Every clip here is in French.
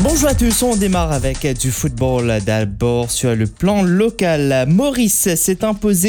Bonjour à tous, on démarre avec du football d'abord sur le plan local. Maurice s'est imposé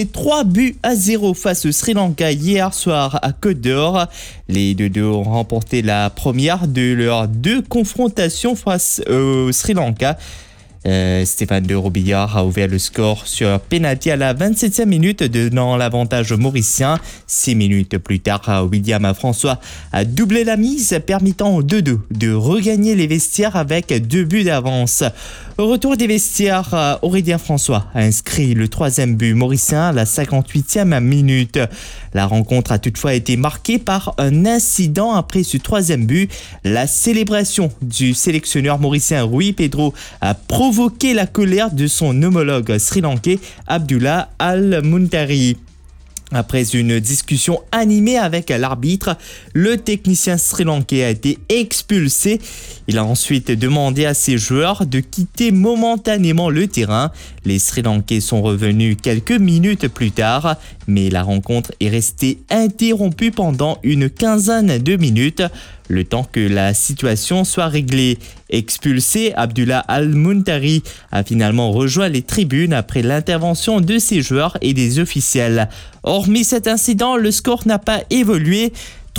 3-0 face au Sri Lanka hier soir à Côte d'Or. Les deux ont remporté la première de leurs deux confrontations face au Sri Lanka. Stéphane de Robillard a ouvert le score sur penalty à la 27e minute, donnant l'avantage aux Mauriciens. 6 minutes plus tard, William François a doublé la mise, permettant aux 2-2 de regagner les vestiaires avec 2 buts d'avance. Au retour des vestiaires, Aurélien François a inscrit le 3e but mauricien à la 58e minute. La rencontre a toutefois été marquée par un incident après ce 3e but. La célébration du sélectionneur mauricien Rui Pedro a provoqué la colère de son homologue sri-lankais Abdullah Al-Muntari. Après une discussion animée avec l'arbitre, le technicien sri-lankais a été expulsé. Il a ensuite demandé à ses joueurs de quitter momentanément le terrain. Les Sri-Lankais sont revenus quelques minutes plus tard, mais la rencontre est restée interrompue pendant une quinzaine de minutes, le temps que la situation soit réglée. Expulsé, Abdullah Al-Muntari a finalement rejoint les tribunes après l'intervention de ses joueurs et des officiels. Hormis cet incident, le score n'a pas évolué.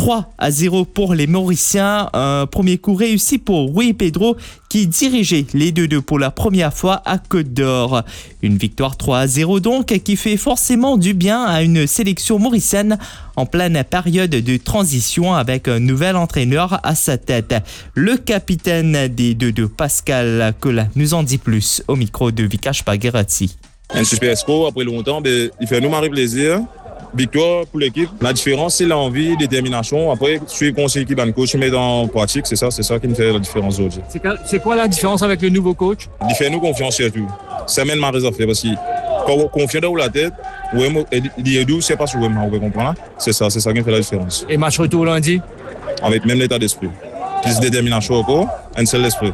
3-0 pour les Mauriciens, un premier coup réussi pour Rui Pedro qui dirigeait les 2-2 pour la première fois à Côte d'Or. Une victoire 3-0 donc qui fait forcément du bien à une sélection mauricienne en pleine période de transition avec un nouvel entraîneur à sa tête. Le capitaine des 2-2, Pascal Collin, nous en dit plus au micro de Vikash Bagherati. Un super score après longtemps, il fait nous marrer plaisir. Victoire pour l'équipe. La différence, c'est l'envie, la détermination. Après, suivre conseil qui le coach, met en pratique, c'est ça qui nous fait la différence aujourd'hui. C'est quoi la différence avec le nouveau coach? Il fait nous confiance surtout. Ça mène ma raison à faire parce que quand on confie dans la tête, il est doux, c'est pas sur vous comprendre. C'est ça qui fait la différence. Et match retour lundi? Avec même l'état d'esprit. Plus de détermination encore, un seul esprit.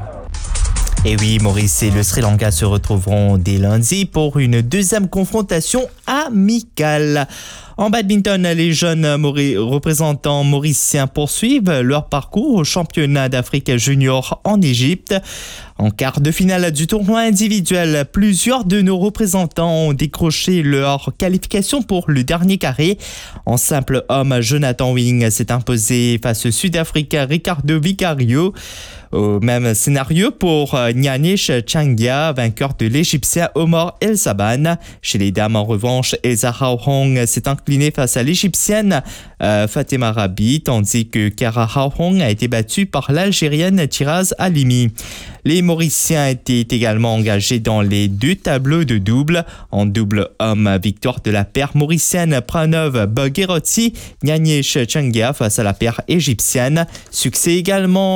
Et oui, Maurice et le Sri Lanka se retrouveront dès lundi pour une deuxième confrontation amicale. En badminton, les jeunes représentants mauriciens poursuivent leur parcours au championnat d'Afrique junior en Égypte. En quart de finale du tournoi individuel, plusieurs de nos représentants ont décroché leur qualification pour le dernier carré. En simple homme, Jonathan Wing s'est imposé face au Sud-Africain Ricardo Vicario. Au même scénario pour Nyanish Changia, vainqueur de l'Égyptien Omar El Saban. Chez les dames, en revanche, Elsa Hong s'est inclinée face à l'Égyptienne Fatima Rabi, tandis que Kara Hong a été battue par l'Algérienne Tiraz Halimi. Les Mauriciens étaient également engagés dans les 2 tableaux de double. En double homme, victoire de la paire mauricienne Pranav Bagherati, Nyanish Changia face à la paire égyptienne. Succès également